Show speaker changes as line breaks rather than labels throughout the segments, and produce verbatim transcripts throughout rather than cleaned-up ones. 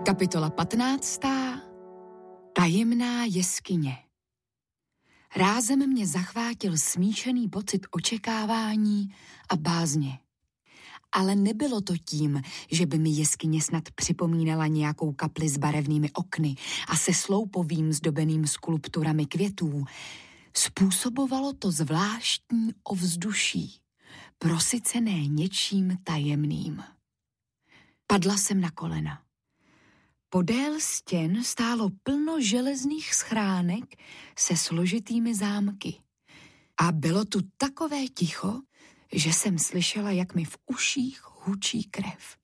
Kapitola patnáctá. Tajemná jeskyně. Rázem mě zachvátil smíšený pocit očekávání a bázně. Ale nebylo to tím, že by mi jeskyně snad připomínala nějakou kapli s barevnými okny a se sloupovým zdobeným skulpturami květů. Způsobovalo to zvláštní ovzduší, prosycené něčím tajemným. Padla jsem na kolena. Podél stěn stálo plno železných schránek se složitými zámky. A bylo tu takové ticho, že jsem slyšela, jak mi v uších hučí krev.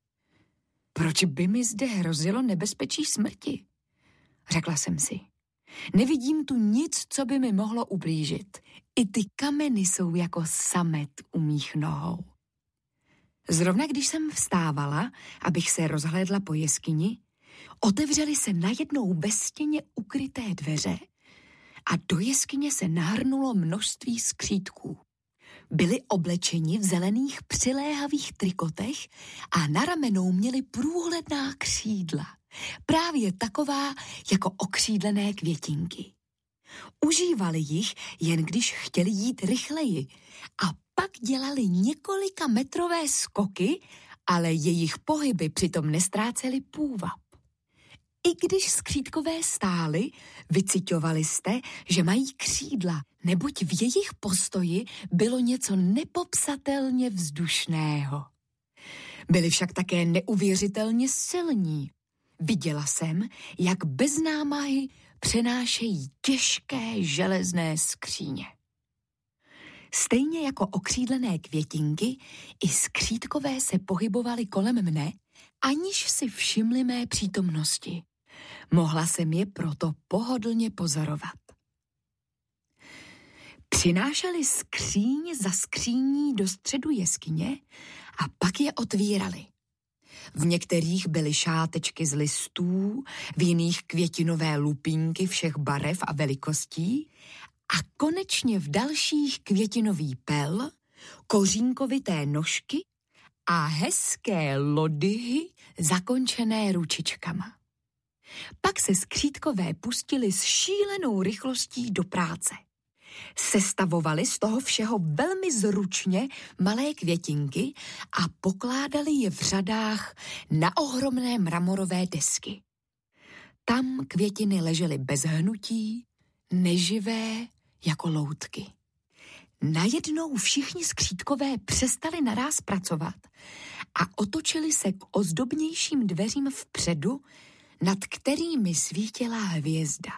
Proč by mi zde hrozilo nebezpečí smrti? Řekla jsem si. Nevidím tu nic, co by mi mohlo ublížit. I ty kameny jsou jako samet u mých nohou. Zrovna když jsem vstávala, abych se rozhlédla po jeskyni, otevřely se najednou ve stěně ukryté dveře a do jeskyně se nahrnulo množství skřítků. Byli oblečeni v zelených přiléhavých trikotech a na ramenou měli průhledná křídla, právě taková jako okřídlené květinky. Užívali jich, jen když chtěli jít rychleji, a pak dělali několika metrové skoky, ale jejich pohyby přitom nestrácely půvab. I když skřítkové stály, vyciťovali jste, že mají křídla, neboť v jejich postoji bylo něco nepopsatelně vzdušného. Byli však také neuvěřitelně silní. Viděla jsem, jak bez námahy přenášejí těžké železné skříně. Stejně jako okřídlené květinky, i skřítkové se pohybovaly kolem mne, aniž si všimli mé přítomnosti. Mohla jsem je proto pohodlně pozorovat. Přinášeli skříň za skříní do středu jeskyně a pak je otvírali. V některých byly šátečky z listů, v jiných květinové lupínky všech barev a velikostí a konečně v dalších květinový pel, kořínkovité nožky a hezké lodyhy zakončené ručičkama. Pak se skřítkové pustili s šílenou rychlostí do práce. Sestavovali z toho všeho velmi zručně malé květinky a pokládali je v řadách na ohromné mramorové desky. Tam květiny ležely bez hnutí, neživé jako loutky. Najednou všichni skřítkové přestali naráz pracovat a otočili se k ozdobnějším dveřím vpředu, nad kterými svítila hvězda.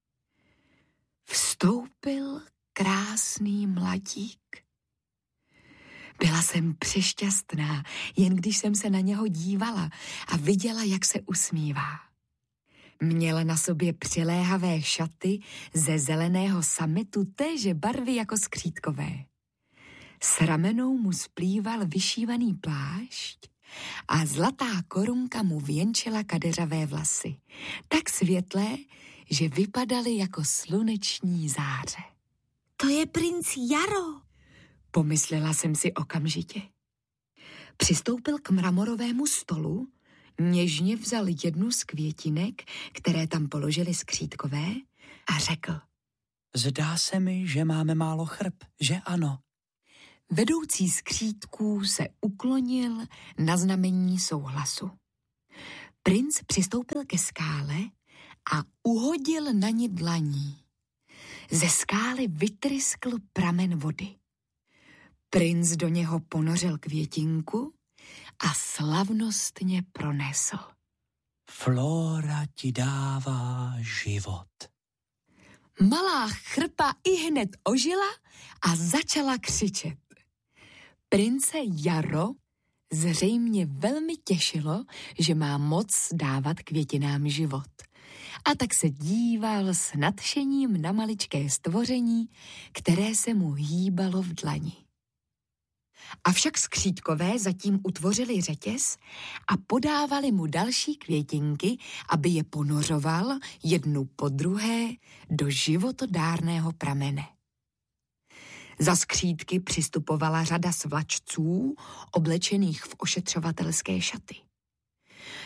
Vstoupil krásný mladík. Byla jsem přešťastná, jen když jsem se na něho dívala a viděla, jak se usmívá. Měl na sobě přiléhavé šaty ze zeleného sametu téže barvy jako skřítkové. S ramenou mu splýval vyšívaný plášť a zlatá korunka mu věnčila kadeřavé vlasy, tak světlé, že vypadaly jako sluneční záře.
To je princ Jaro,
pomyslela jsem si okamžitě. Přistoupil k mramorovému stolu, něžně vzal jednu z květinek, které tam položili skřítkové, a řekl.
Zdá se mi, že máme málo chrb, že ano?
Vedoucí skřítků se uklonil na znamení souhlasu. Princ přistoupil ke skále a uhodil na ní dlaní. Ze skály vytryskl pramen vody. Princ do něho ponořil květinku a slavnostně pronesl.
Flora ti dává život.
Malá chrpa ihned ožila a začala křičet. Prince Jaro zřejmě velmi těšilo, že má moc dávat květinám život. A tak se díval s nadšením na maličké stvoření, které se mu hýbalo v dlani. Avšak skřítkové zatím utvořili řetěz a podávali mu další květinky, aby je ponořoval jednu po druhé do životodárného pramene. Za skřítky přistupovala řada svlačců, oblečených v ošetřovatelské šaty.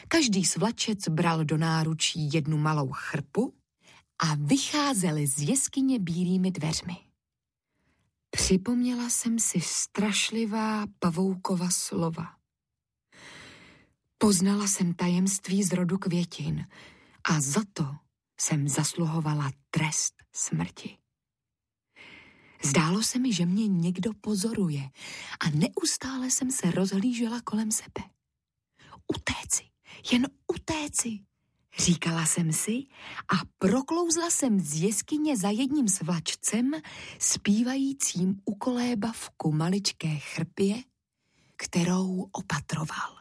Každý svlačec bral do náručí jednu malou chrpu a vycházeli z jeskyně bílými dveřmi. Připomněla jsem si strašlivá pavoukova slova. Poznala jsem tajemství z rodu květin a za to jsem zasluhovala trest smrti. Zdálo se mi, že mě někdo pozoruje a neustále jsem se rozhlížela kolem sebe. Utéci, jen utéci, říkala jsem si a proklouzla jsem z jeskyně za jedním svlačcem, zpívajícím u kolébavku maličké chrpě, kterou opatroval.